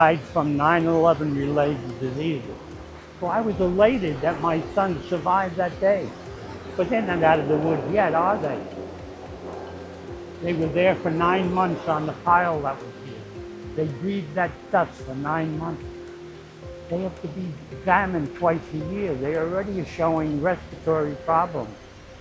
Died from 9/11 related diseases. So I was elated that my son survived that day. But they're not out of the woods yet, are they? They were there for 9 months on the pile that was here. They breathed that dust for 9 months. They have to be examined twice a year. They already are showing respiratory problems.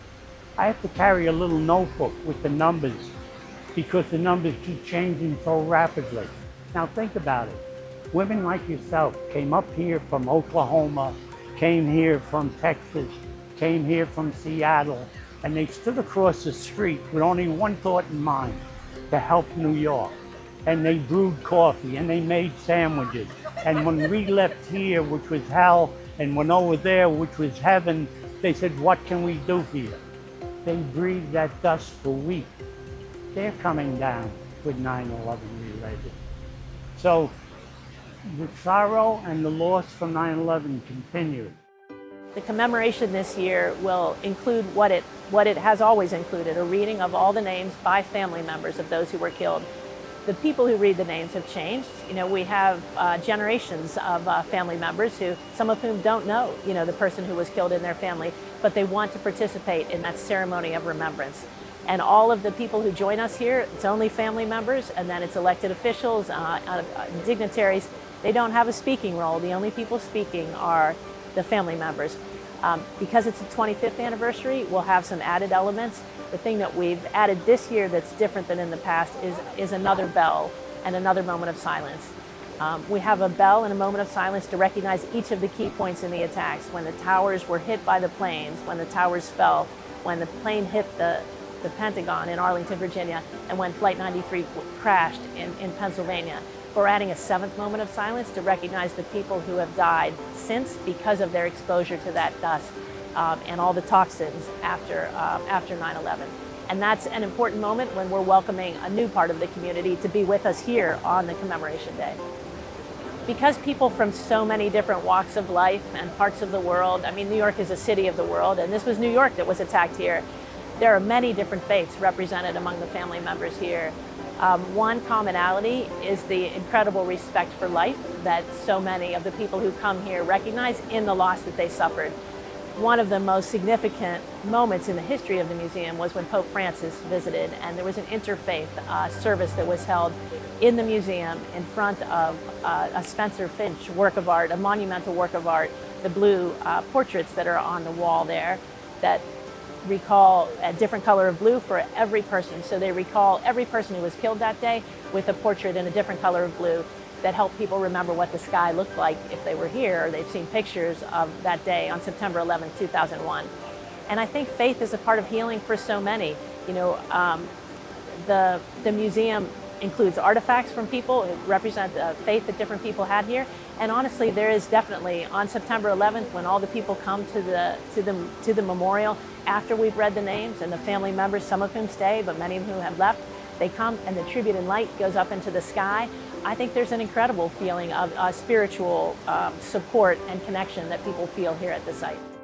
I have to carry a little notebook with the numbers because the numbers keep changing so rapidly. Now think about it. Women like yourself came up here from Oklahoma, came here from Texas, came here from Seattle, and they stood across the street with only one thought in mind, to help New York. And they brewed coffee and they made sandwiches. And when we left here, which was hell, and went over there, which was heaven, they said, what can we do here? They breathed that dust for weeks. They're coming down with 9/11 related. So the sorrow and the loss from 9/11 continues. The commemoration this year will include what it has always included, a reading of all the names by family members of those who were killed. The people who read the names have changed. You know, we have generations of family members who, some of whom don't know, the person who was killed in their family, but they want to participate in that ceremony of remembrance. And all of the people who join us here, it's only family members, and then it's elected officials, dignitaries. They don't have a speaking role. The only people speaking are the family members. Because it's the 25th anniversary, we'll have some added elements. The thing that we've added this year that's different than in the past is another bell and another moment of silence. We have a bell and a moment of silence to recognize each of the key points in the attacks. When the towers were hit by the planes, when the towers fell, when the plane hit the Pentagon in Arlington, Virginia, and when Flight 93 crashed in Pennsylvania. We're adding a seventh moment of silence to recognize the people who have died since because of their exposure to that dust and all the toxins after 9/11. And that's an important moment when we're welcoming a new part of the community to be with us here on the commemoration day. Because people from so many different walks of life and parts of the world, I mean, New York is a city of the world, and this was New York that was attacked here. There are many different faiths represented among the family members here. One commonality is the incredible respect for life that so many of the people who come here recognize in the loss that they suffered. One of the most significant moments in the history of the museum was when Pope Francis visited, and there was an interfaith service that was held in the museum in front of a Spencer Finch work of art, a monumental work of art, the blue portraits that are on the wall there that recall a different color of blue for every person. So they recall every person who was killed that day with a portrait in a different color of blue that help people remember what the sky looked like if they were here or they've seen pictures of that day on September 11, 2001. And I think faith is a part of healing for so many. The museum includes artifacts from people who represent the faith that different people had here. And honestly, there is definitely, on September 11th, when all the people come to the memorial after we've read the names, and the family members, some of whom stay, but many of whom have left, they come and the tribute in light goes up into the sky. I think there's an incredible feeling of spiritual support and connection that people feel here at the site.